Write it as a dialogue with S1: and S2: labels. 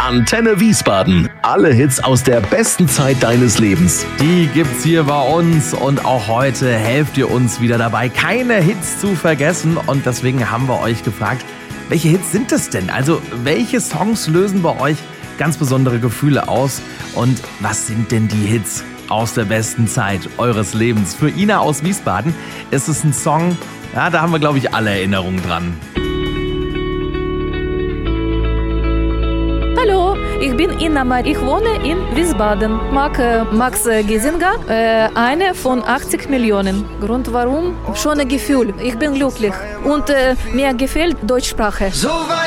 S1: Antenne Wiesbaden. Alle Hits aus der besten Zeit deines Lebens.
S2: Die gibt's hier bei uns und auch heute helft ihr uns wieder dabei, keine Hits zu vergessen. Und deswegen haben wir euch gefragt, welche Hits sind es denn? Also welche Songs lösen bei euch ganz besondere Gefühle aus? Und was sind denn die Hits aus der besten Zeit eures Lebens? Für Ina aus Wiesbaden ist es ein Song, ja, da haben wir, glaube ich, alle Erinnerungen dran.
S3: Hallo, ich bin Ina, ich wohne in Wiesbaden. Mag Max Giesinger, eine von 80 Millionen. Grund warum? Schon ein Gefühl, ich bin glücklich und mir gefällt Deutschsprache.